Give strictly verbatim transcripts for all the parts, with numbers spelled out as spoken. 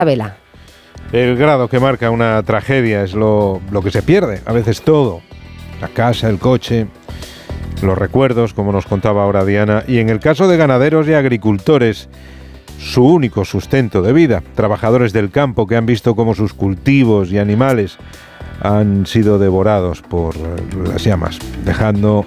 Vela. El grado que marca una tragedia es lo, lo que se pierde, a veces todo. La casa, el coche, los recuerdos, como nos contaba ahora Diana. Y en el caso de ganaderos y agricultores, su único sustento de vida, trabajadores del campo que han visto cómo sus cultivos y animales han sido devorados por las llamas, dejando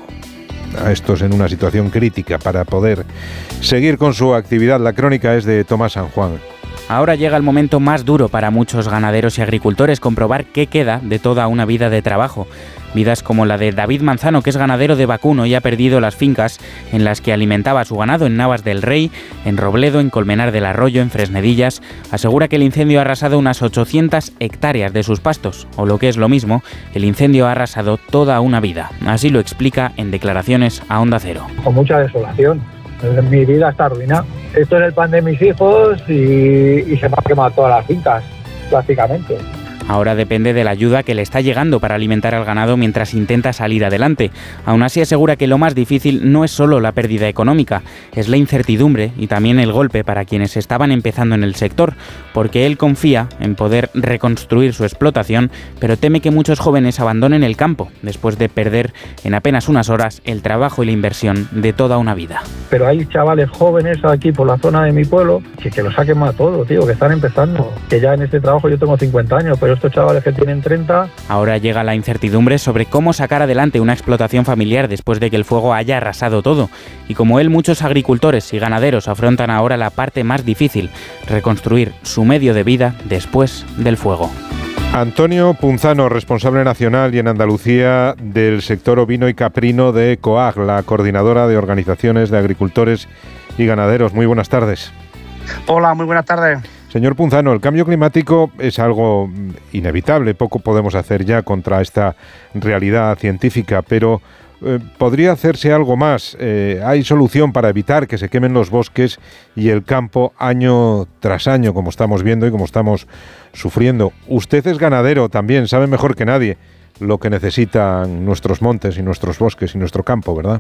a estos en una situación crítica para poder seguir con su actividad. La crónica es de Tomás San Juan. Ahora llega el momento más duro para muchos ganaderos y agricultores, comprobar qué queda de toda una vida de trabajo. Vidas como la de David Manzano, que es ganadero de vacuno y ha perdido las fincas en las que alimentaba a su ganado en Navas del Rey, en Robledo, en Colmenar del Arroyo, en Fresnedillas. Asegura que el incendio ha arrasado unas ochocientas hectáreas de sus pastos, o lo que es lo mismo, el incendio ha arrasado toda una vida. Así lo explica en declaraciones a Onda Cero. Con mucha desolación. Mi vida está arruinada. Esto es el pan de mis hijos y, y se me han quemado todas las fincas, prácticamente. Ahora depende de la ayuda que le está llegando para alimentar al ganado mientras intenta salir adelante. Aún así asegura que lo más difícil no es solo la pérdida económica, es la incertidumbre y también el golpe para quienes estaban empezando en el sector, porque él confía en poder reconstruir su explotación, pero teme que muchos jóvenes abandonen el campo después de perder en apenas unas horas el trabajo y la inversión de toda una vida. Pero hay chavales jóvenes aquí por la zona de mi pueblo que, que lo saquen más todo, tío, que están empezando, que ya en este trabajo yo tengo cincuenta años, pero estos chavales que tienen treinta... Ahora llega la incertidumbre sobre cómo sacar adelante una explotación familiar después de que el fuego haya arrasado todo. Y como él, muchos agricultores y ganaderos afrontan ahora la parte más difícil, reconstruir su medio de vida después del fuego. Antonio Punzano, responsable nacional y en Andalucía del sector ovino y caprino de COAG, la coordinadora de organizaciones de agricultores y ganaderos. Muy buenas tardes. Hola, muy buenas tardes. Señor Punzano, el cambio climático es algo inevitable, poco podemos hacer ya contra esta realidad científica, pero eh, ¿podría hacerse algo más? Eh, ¿Hay solución para evitar que se quemen los bosques y el campo año tras año, como estamos viendo y como estamos sufriendo? Usted es ganadero también, sabe mejor que nadie lo que necesitan nuestros montes y nuestros bosques y nuestro campo, ¿verdad?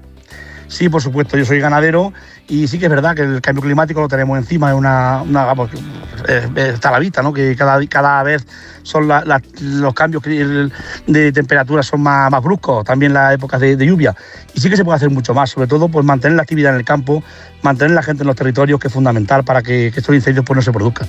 Sí, por supuesto, yo soy ganadero y sí que es verdad que el cambio climático lo tenemos encima, es una, una vamos, eh, está a la vista, ¿no? Que cada, cada vez son la, la, los cambios de temperatura son más, más bruscos, también las épocas de, de lluvia. Y sí que se puede hacer mucho más, sobre todo pues mantener la actividad en el campo, mantener la gente en los territorios, que es fundamental para que, que estos incendios pues no se produzcan.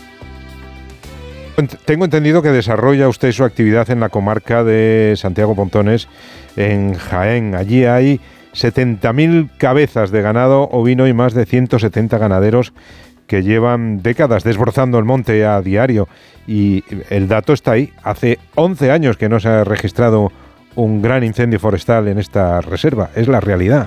Tengo entendido que desarrolla usted su actividad en la comarca de Santiago Pontones, en Jaén. Allí hay setenta mil cabezas de ganado ovino y más de ciento setenta ganaderos que llevan décadas desbrozando el monte a diario. Y el dato está ahí. Hace once años que no se ha registrado un gran incendio forestal en esta reserva. Es la realidad.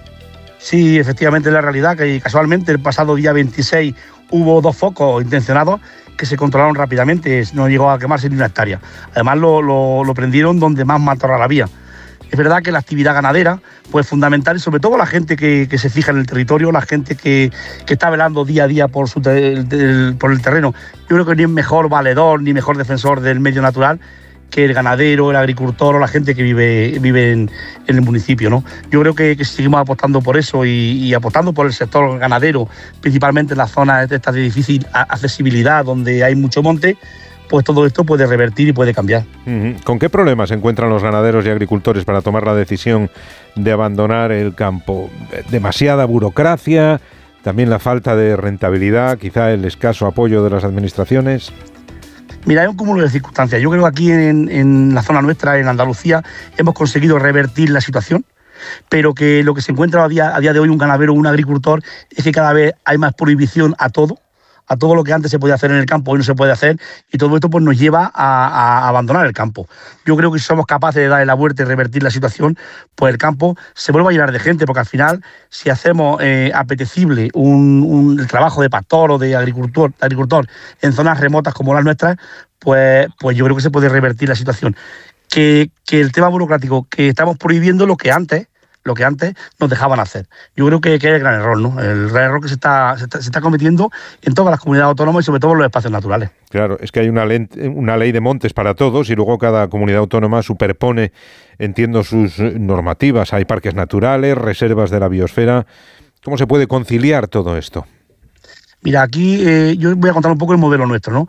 Sí, efectivamente es la realidad, que casualmente el pasado día veintiséis hubo dos focos intencionados que se controlaron rápidamente, no llegó a quemarse ni una hectárea. Además lo, lo, lo prendieron donde más matorral había. Es verdad que la actividad ganadera pues, es fundamental y sobre todo la gente que, que se fija en el territorio, la gente que, que está velando día a día por, su te, el, por el terreno. Yo creo que ni es mejor valedor ni mejor defensor del medio natural que el ganadero, el agricultor o la gente que vive, vive en, en el municipio, ¿no? Yo creo que, que seguimos apostando por eso y, y apostando por el sector ganadero, principalmente en las zonas de estas de difícil accesibilidad, donde hay mucho monte, pues todo esto puede revertir y puede cambiar. ¿Con qué problemas se encuentran los ganaderos y agricultores para tomar la decisión de abandonar el campo? ¿Demasiada burocracia? ¿También la falta de rentabilidad? ¿Quizá el escaso apoyo de las administraciones? Mira, hay un cúmulo de circunstancias. Yo creo que aquí en, en la zona nuestra, en Andalucía, hemos conseguido revertir la situación, pero que lo que se encuentra a día, a día de hoy un ganadero o un agricultor es que cada vez hay más prohibición a todo, a todo lo que antes se podía hacer en el campo, hoy no se puede hacer, y todo esto pues nos lleva a, a abandonar el campo. Yo creo que si somos capaces de darle la vuelta y revertir la situación, pues el campo se vuelve a llenar de gente, porque al final, si hacemos eh, apetecible un, un, el trabajo de pastor o de agricultor, de agricultor en zonas remotas como las nuestras, pues, pues yo creo que se puede revertir la situación. Que, que el tema burocrático, que estamos prohibiendo lo que antes... lo que antes nos dejaban hacer. Yo creo que, que es el gran error, ¿no? El gran error que se está, se está, se está cometiendo en todas las comunidades autónomas y sobre todo en los espacios naturales. Claro, es que hay una ley, una ley de montes para todos y luego cada comunidad autónoma superpone, entiendo, sus normativas. Hay parques naturales, reservas de la biosfera. ¿Cómo se puede conciliar todo esto? Mira, aquí eh, yo voy a contar un poco el modelo nuestro, ¿no?